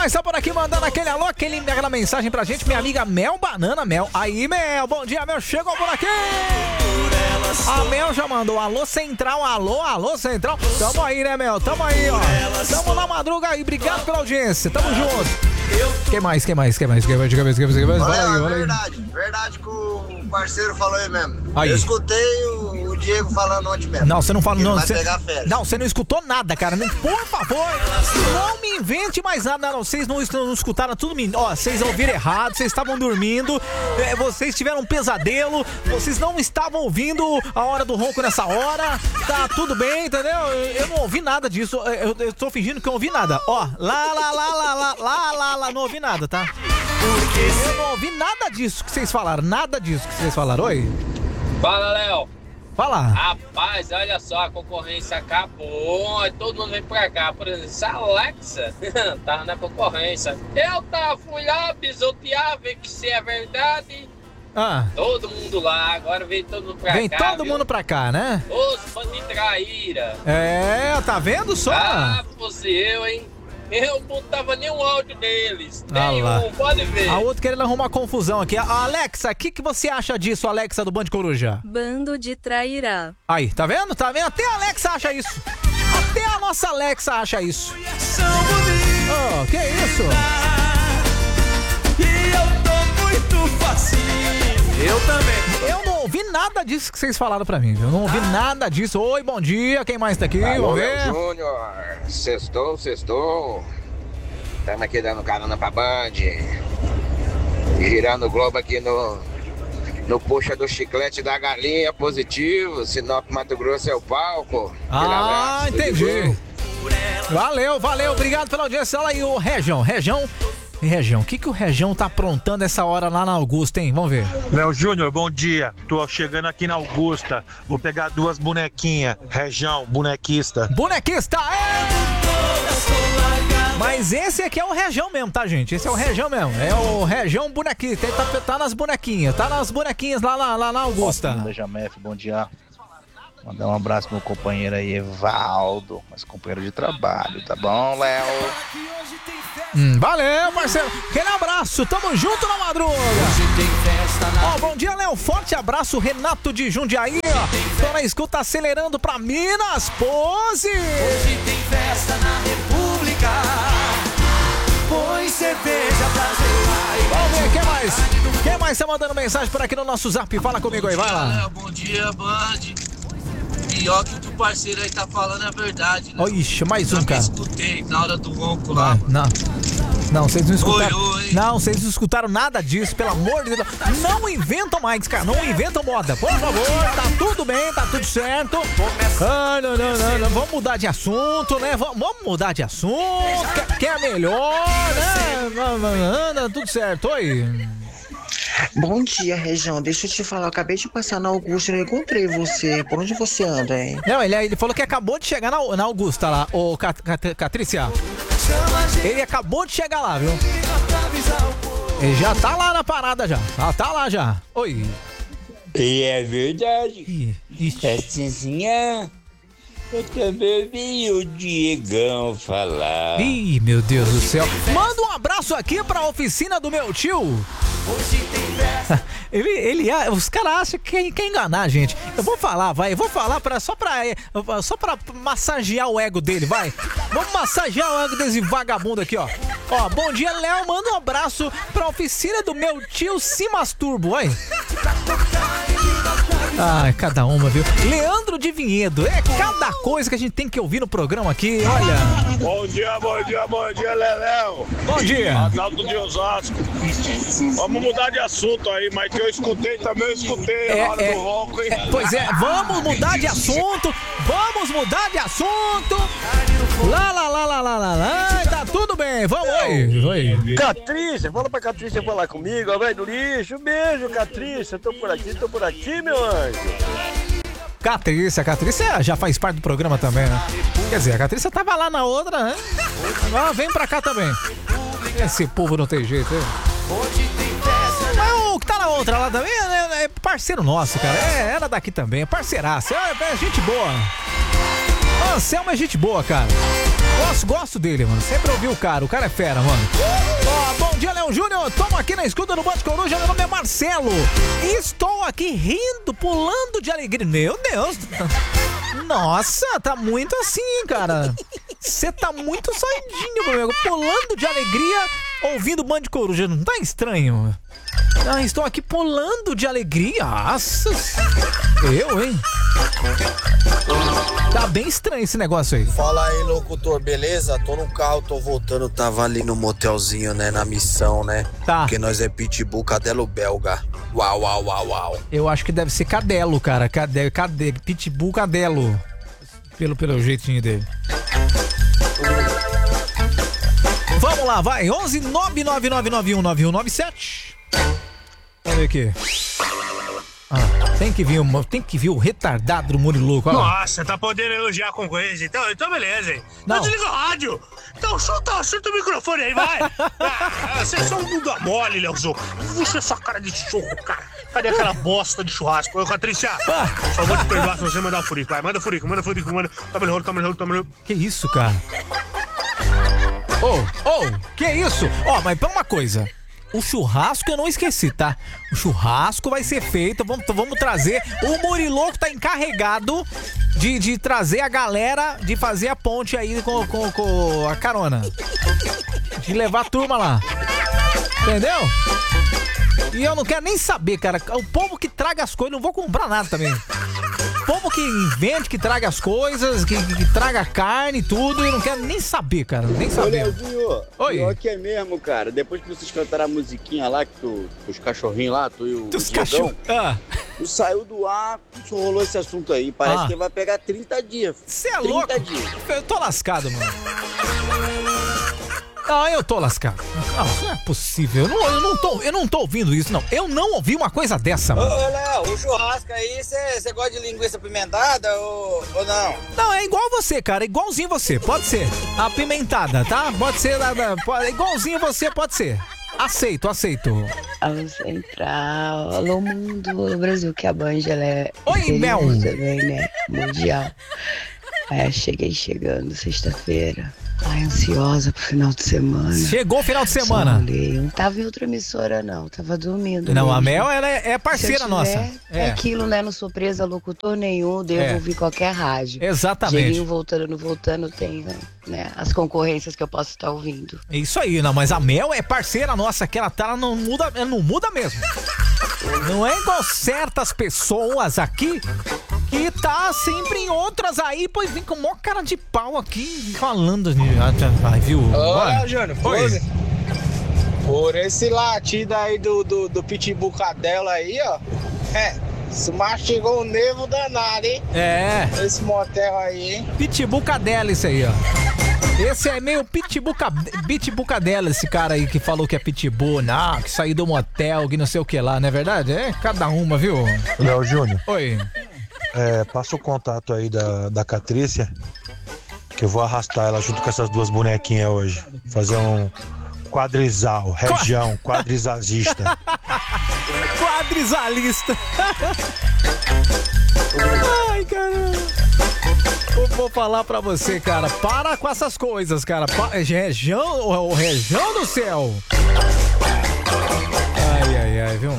mais tá por aqui mandando aquela mensagem pra gente? Minha amiga Mel Banana Mel. Aí, Mel, bom dia, Mel, chegou por aqui. A Mel já mandou alô Central, alô Central. Tamo aí, né, Mel? Tamo aí, ó. Tamo na madruga aí, obrigado pela audiência. Tamo junto. Quem mais? Vai aí. Verdade que o parceiro falou aí mesmo. Aí. Eu escutei o Diego falando ontem mesmo. Não, você não fala, não. Vai pegar férias. Não, você não escutou nada, cara. Por favor, não me invente mais nada. Não, vocês não escutaram tudo. Ó, vocês ouviram errado, vocês estavam dormindo, vocês tiveram um pesadelo, vocês não estavam ouvindo a hora do ronco nessa hora. Tá tudo bem, entendeu? Eu não ouvi nada disso. Eu tô fingindo que eu não ouvi nada. Ó, lá, não ouvi nada, tá? Eu não ouvi nada disso que vocês falaram. Nada disso que vocês falaram. Oi? Fala, Léo. Fala. Rapaz, olha só, a concorrência acabou. Todo mundo vem pra cá. Por exemplo, essa Alexa tava na concorrência. Fui lá pisotear, ver que se é verdade. Todo mundo lá, agora vem todo mundo pra cá. Vem todo mundo pra cá, né? Os bandidos traíra. Tá vendo só? Fosse eu, hein? Eu não tava nem um áudio deles. Nenhum, pode ver. A outra querendo arrumar confusão aqui. Alexa, o que você acha disso, Alexa do Band Coruja? Bando de trairá. Aí, tá vendo? Até a Alexa acha isso. Até a nossa Alexa acha isso. Oh, que isso? E eu tô muito facinho. Eu também. Eu não ouvi nada disso que vocês falaram pra mim, viu? Eu não ouvi nada disso. Oi, bom dia. Quem mais tá aqui? Alô, Júnior. Sextou. Estamos aqui dando carona pra Band. Girando o globo aqui no puxa do chiclete da galinha, positivo. Sinop, Mato Grosso é o palco. Entendi. Valeu. Obrigado pela audiência. Olha aí o Região, o que o Região tá aprontando essa hora lá na Augusta, hein? Vamos ver. Léo Júnior, bom dia. Tô chegando aqui na Augusta. Vou pegar 2 bonequinhas. Região, bonequista. Bonequista, Mas esse aqui é o Região mesmo, tá, gente? Esse é o Região mesmo. É o Região bonequista. Ele tá nas bonequinhas. Tá nas bonequinhas lá na Augusta. Jamef, bom dia. Mandar um abraço pro meu companheiro aí, Evaldo, mas companheiro de trabalho, tá bom, Léo? Valeu, parceiro. Aquele abraço, tamo junto na madruga. Bom dia, Léo. Forte abraço, Renato de Jundiaí, ó. Tô na escuta acelerando pra Minas, pose. Hoje tem festa na República. Põe cerveja pra gelar. Vamos ver, quem mais? Quem mais tá mandando mensagem por aqui no nosso zap? Fala comigo aí, vai lá. Léo, bom dia, Band. Pior que o que o parceiro aí tá falando é verdade, né? Ixi, mais um, cara. Eu escutei na hora do ronco lá. Não, vocês não escutaram. Não, vocês não escutaram nada disso, pelo amor de Deus. Não inventam mais, cara. Não inventam moda. Por favor, tá tudo bem, tá tudo certo. Não. Vamos mudar de assunto, né? Vamos mudar de assunto. Que é melhor, né? Tudo certo. Oi. Bom dia, Região. Deixa eu te falar, eu acabei de passar na Augusta e não encontrei você. Por onde você anda, hein? Não, ele falou que acabou de chegar na Augusta lá, ô Catrícia. Ele acabou de chegar lá, viu? Ele já tá lá na parada já. Tá lá já. Oi. E é verdade. Festinha. Eu também vi o Diegão falar. Ih, meu Deus do céu. Manda um abraço aqui pra oficina do meu tio. Os caras acham que quer enganar a gente. Eu vou falar só pra massagear o ego dele, vai. Vamos massagear o ego desse vagabundo aqui, ó. Bom dia, Léo. Manda um abraço pra oficina do meu tio Se Masturbo, vai. Cada uma, viu? Leandro de Vinhedo. É cada coisa que a gente tem que ouvir no programa aqui, olha. Bom dia, Leléu. Bom dia. Adalto de Osasco. Vamos mudar de assunto aí, mas que eu escutei também, na hora do ronco, hein? Pois é, vamos mudar de assunto. Lá, tá tudo bem, vamos aí. Catrícia, fala pra Catrícia falar comigo, a velho do lixo. Beijo, Catrícia, tô por aqui, meu anjo. Catrícia já faz parte do programa também, né? Quer dizer, a Catrícia tava lá na outra, né? Agora vem pra cá também. Esse povo não tem jeito, hein? Mas o que tá na outra lá também é parceiro nosso, cara. Era daqui também, é parceiraço. É gente boa. Anselmo é gente boa, cara. Gosto dele, mano. Sempre ouvi o cara é fera, mano. Ó, bom dia, Léo Júnior. Tamo aqui na escuta do Band Coruja. Meu nome é Marcelo. E estou aqui rindo, pulando de alegria. Meu Deus. Nossa, tá muito assim, cara. Você tá muito saidinho, meu amigo. Pulando de alegria, ouvindo Band Coruja. Não tá estranho? Ah, estou aqui pulando de alegria. Nossa. Eu, hein? Tá bem estranho esse negócio aí. Fala aí, locutor, beleza? Tô no carro, tô voltando, tava ali no motelzinho, né, na missão, né? Tá. Porque nós é pitbull, cadelo belga. Uau, uau, uau, uau. Eu acho que deve ser cadelo, cara. Pitbull cadelo. Pelo jeitinho dele. Vamos lá, vai. 11 999919197. Vamos ver aqui. Tem que vir o retardado do Muriloco. Nossa, tá podendo elogiar a concorrência. Então beleza, hein? Não. Desliga o rádio. Então chuta o microfone aí, vai. Você é só um bunda mole, Leozão. Você é só cara de choco, cara. Cadê aquela bosta de churrasco? Ô, Patrícia, só vou te perdoar se você mandar o furico. Vai, manda furico. Toma no. Que isso, cara? Que isso? Que uma coisa. O churrasco eu não esqueci, tá? O churrasco vai ser feito. Vamos trazer. O Muriloco tá encarregado de trazer a galera, de fazer a ponte aí com a carona. De levar a turma lá. Entendeu? E eu não quero nem saber, cara. O povo que traga as coisas, não vou comprar nada também. O povo que invente, que traga as coisas, que traga carne e tudo, eu não quero nem saber, cara. Nem saber. Ô, Leozinho, oi. Pior que é mesmo, cara. Depois que vocês cantaram a musiquinha lá, os cachorrinhos lá, tu e o Diegão, tu saiu do ar, só rolou esse assunto aí. Parece que vai pegar 30 dias. Você é louco? 30 dias. Eu tô lascado, mano. Não, eu tô lascado. Não é possível. Eu não tô ouvindo isso, não. Eu não ouvi uma coisa dessa, mano. Ô, Léo, o churrasco aí, você gosta de linguiça apimentada ou não? Não, é igual você, cara. Igualzinho você. Pode ser. Apimentada, tá? Pode ser. Igualzinho você, pode ser. Aceito. Alô Central, alô mundo, alô Brasil, que a Band ela é Oi, Mel. também, né? Mundial. Cheguei chegando sexta-feira. Ansiosa pro final de semana. Chegou o final de semana. Não tava em outra emissora, não. Tava dormindo. Não, mesmo. A Mel, ela é parceira nossa. É aquilo, né? Não sou presa a locutor nenhum, devo ouvir qualquer rádio. Exatamente. Dieguinho voltando, tem, né? As concorrências que eu posso estar ouvindo. É isso aí, não, mas a Mel é parceira nossa, que ela não muda mesmo. Não é igual certas pessoas aqui que tá sempre em outras aí, pois vem com maior cara de pau aqui falando. Viu? Olha, Júnior, por esse latido aí do Pitbull Cadela aí, ó. Se mastigou um nervo danado, hein? Esse motel aí, hein? Pitbull Cadela, isso aí, ó. Esse é meio Pitbull Cadela, esse cara aí que falou que é Pitbull, que saiu do motel, que não sei o que lá, não é verdade? É cada uma, viu? Léo Júnior. Oi. Passa o contato aí da Catrícia, que eu vou arrastar ela junto com essas duas bonequinhas hoje. Fazer um quadrizal, região, quadrizalista. Quadrizalista. Ai, caramba. Eu vou falar pra você, cara. Para com essas coisas, cara. Região do céu. Ai, viu?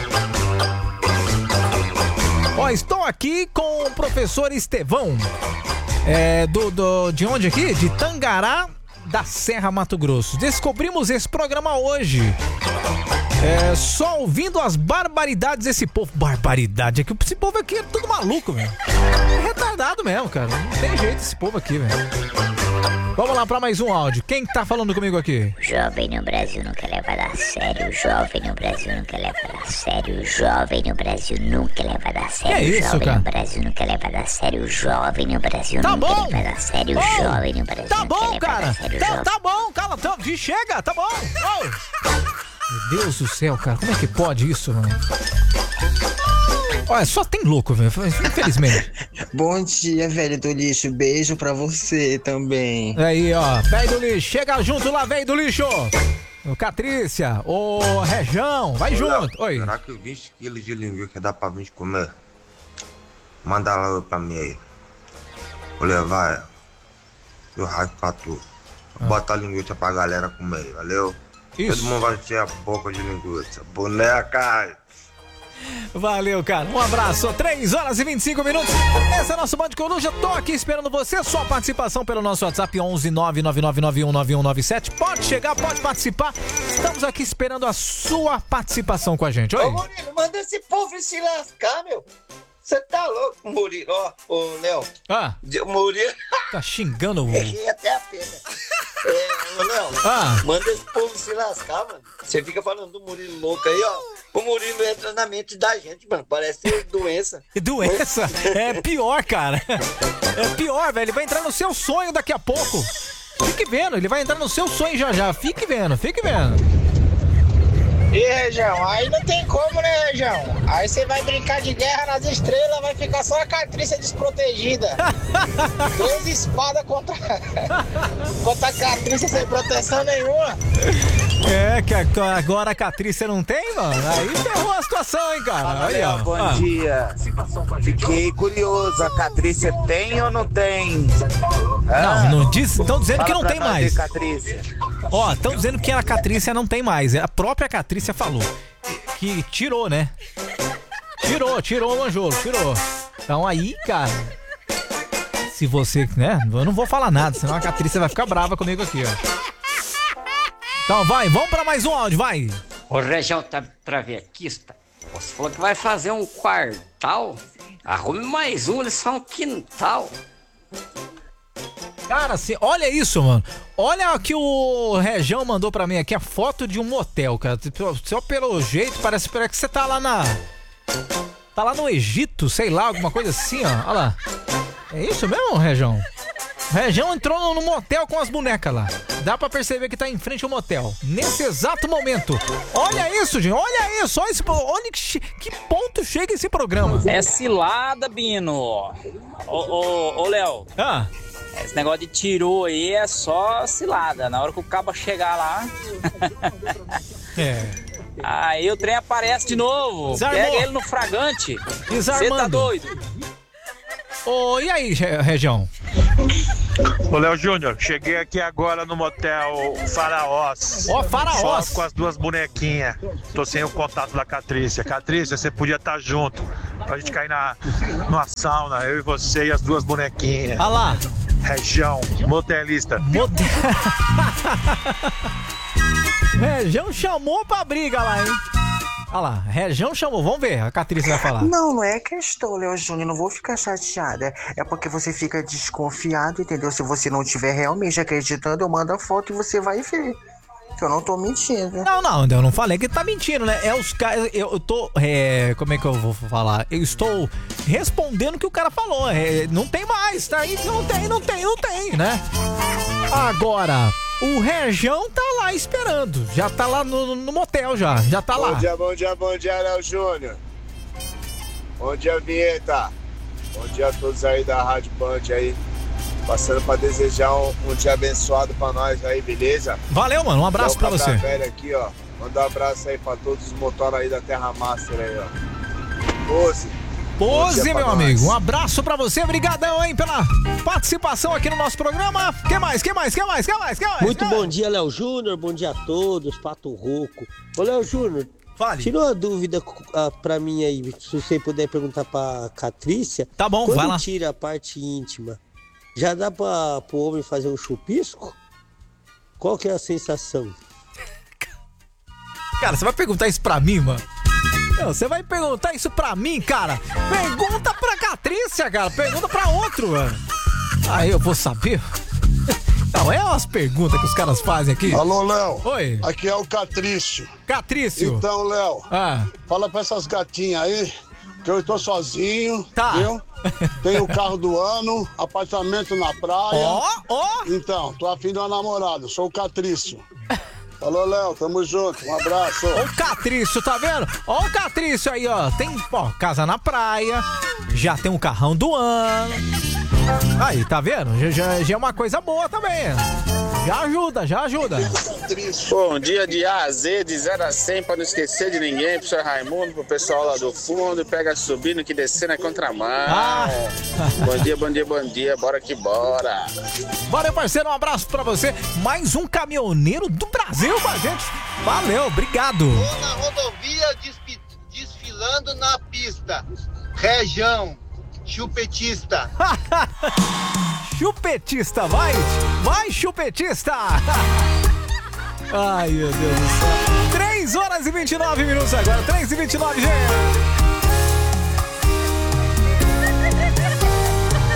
Ó, estou aqui com o professor Estevão. De onde aqui? De Tangará da Serra, Mato Grosso. Descobrimos esse programa hoje. Só ouvindo as barbaridades desse povo. Barbaridade, esse povo aqui é tudo maluco, velho. É retardado mesmo, cara. Não tem jeito esse povo aqui, velho. Vamos lá pra mais um áudio. Quem tá falando comigo aqui? O jovem no Brasil nunca leva a sério. O jovem no Brasil nunca leva a sério. O jovem no Brasil nunca leva a sério. É isso, o jovem cara? no Brasil nunca leva a sério. O jovem no Brasil Tá nunca bom. leva a sério. O jovem no Brasil Tá nunca bom, leva cara. a sério. Tá bom, cala, chega, tá bom. Meu Deus do céu, cara, como é que pode isso, mano? Olha, só tem louco, velho, infelizmente. Bom dia, velho do lixo. Beijo pra você também. Aí, ó, velho do lixo, chega junto lá, velho do lixo. O Catrícia, o Região, vai junto. Oi. Será que 20 quilos de linguiça dá pra 20 comer? Manda lá pra mim aí. Vou levar churrasco pra tu. Bota a linguiça pra galera comer, valeu? Isso. Todo mundo vai encher a boca de linguiça. Boneca! Valeu, cara. Um abraço. 3h25. Esse é nosso Band Coruja. Tô aqui esperando você. Sua participação pelo nosso WhatsApp 11 999919197. Pode chegar, pode participar. Estamos aqui esperando a sua participação com a gente. Oi. Ô, Murilo, manda esse povo se lascar, meu. Você tá louco, Murilo? Ó, ô, Léo. Murilo. Tá xingando o... Errei até a pena. Ô, Léo. Manda esse povo se lascar, mano. Você fica falando do Murilo louco aí, ó. O Murilo entra na mente da gente, mano. Parece doença. Doença? É pior, cara. É pior, velho. Ele vai entrar no seu sonho daqui a pouco. Fique vendo, ele vai entrar no seu sonho já. Fique vendo, fique vendo. E Região, aí não tem como, né, Região? Aí você vai brincar de Guerra nas Estrelas, vai ficar só a Catrícia desprotegida. 2 espadas contra a Catrícia sem proteção nenhuma. É, que agora a Catrícia não tem, mano? Aí ferrou a situação, hein, cara? Aí, ó. Bom dia. Fiquei curioso, a Catrícia tem ou não tem? Não diz, estão dizendo que não tem mais. Catrícia. Ó, estão dizendo que a Catrícia não tem mais. A própria Catrícia falou que tirou, né? Tirou o Manjolo, tirou. Então aí, cara, se você, né? Eu não vou falar nada, senão a Catrícia vai ficar brava comigo aqui, ó. Então vai, vamos pra mais um áudio, vai. O Região tá travequista. Você falou que vai fazer um quartal. Arrume mais um, eles são um quintal. Cara, assim, olha isso, mano. Olha o que o Região mandou pra mim aqui, a foto de um motel, cara. Só pelo jeito, parece que você tá lá tá lá no Egito, sei lá, alguma coisa assim, ó. Olha lá. É isso mesmo, Região? O Região entrou no motel com as bonecas lá. Dá pra perceber que tá em frente ao motel. Nesse exato momento. Olha isso, gente. Olha isso. Olha que ponto chega esse programa. É cilada, Bino. Ô, Léo. Esse negócio de tirou aí é só cilada. Na hora que o cabo chegar lá... Aí o trem aparece de novo. Desarmou. Pega ele no fragante. Desarmando. Você tá doido? E aí, Região? Ô, Léo Júnior, cheguei aqui agora no motel Faraós. Faraós. Só com as 2 bonequinhas. Tô sem o contato da Catrícia. Catrícia, você podia estar junto pra gente cair numa sauna, eu e você e as 2 bonequinhas. Olha lá. Região, motelista. Região chamou pra briga lá, hein? Olha lá, Região chamou, vamos ver, a Catrícia vai falar. Não é questão, Léo Júnior, não vou ficar chateada. É porque você fica desconfiado, entendeu? Se você não estiver realmente acreditando, eu mando a foto e você vai ver. Que eu não tô mentindo. Não, eu não falei que tá mentindo, né? É os caras, eu tô, como é que eu vou falar? Eu estou respondendo o que o cara falou, não tem mais, tá aí, não tem, né? Agora... O Região tá lá esperando. Já tá lá no motel, já tá lá. Bom dia, Léo Júnior. Bom dia, Vinheta. Bom dia a todos aí da Rádio Band aí. Passando pra desejar um dia abençoado pra nós aí, beleza? Valeu, mano. Um abraço pra você. Velho aqui, ó. Manda um abraço aí pra todos os motores aí da Terra Master aí, ó. Pose, meu amigo. Um abraço pra você. Obrigadão, hein, pela participação aqui no nosso programa. Que mais? Muito bom dia, Léo Júnior. Bom dia a todos. Pato Rouco. Ô, Léo Júnior. Fale. Tirou uma dúvida pra mim aí. Se você puder perguntar pra Catrícia. Tá bom, vai lá. Quando tira a parte íntima, já dá pro homem fazer um chupisco? Qual que é a sensação? Cara, você vai perguntar isso pra mim, mano? Não, você vai perguntar isso pra mim, cara? Pergunta pra Catrícia, cara. Pergunta pra outro, mano. Aí eu vou saber. Não, é umas perguntas que os caras fazem aqui. Alô, Léo. Oi. Aqui é o Catrício. Catrício. Então, Léo, fala pra essas gatinhas aí que eu tô sozinho, viu? Tenho o carro do ano, apartamento na praia. Então, tô afim de uma namorada, sou o Catrício. Alô, Léo, tamo junto, um abraço. Ó o Catrício, tá vendo? Ó o Catrício aí, ó. Tem, casa na praia, já tem um carrão do ano. Aí, tá vendo? Já é uma coisa boa também. Já ajuda. Patrício. Bom dia de A a Z, de 0 a 100, pra não esquecer de ninguém, pro senhor Raimundo, pro pessoal lá do fundo, pega subindo que descendo é contramão. Bom dia, bom dia, bom dia, bora que bora. Valeu, parceiro, um abraço pra você. Mais um caminhoneiro do Brasil com a gente. Valeu, obrigado. Tô na rodovia desfilando na pista. Região, chupetista. Chupetista, vai chupetista. Ai, meu Deus do céu. 3 horas e 29 minutos agora, 3h29, gente.